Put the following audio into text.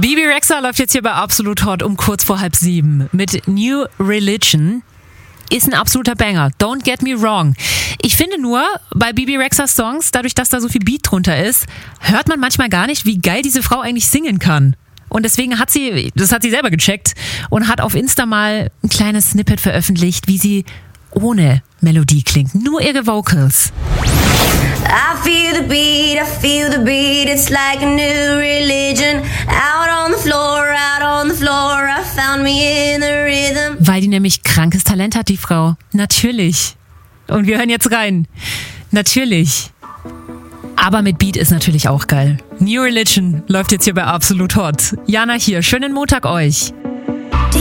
Bebe Rexha läuft jetzt hier bei Absolut Hot um kurz vor 6:30 mit New Religion. Ist ein absoluter Banger. Don't get me wrong. Ich finde nur, bei Bebe Rexhas Songs, dadurch, dass da so viel Beat drunter ist, hört man manchmal gar nicht, wie geil diese Frau eigentlich singen kann. Und deswegen hat sie selber gecheckt und hat auf Insta mal ein kleines Snippet veröffentlicht, wie sie ohne Melodie klingt. Nur ihre Vocals. I feel the beat, it's like a new religion. Out on the floor, I found me in the rhythm. Weil die nämlich krankes Talent hat, die Frau. Natürlich. Und wir hören jetzt rein. Natürlich. Aber mit Beat ist natürlich auch geil. New Religion läuft jetzt hier bei Absolut Hot. Jana hier, schönen Montag euch.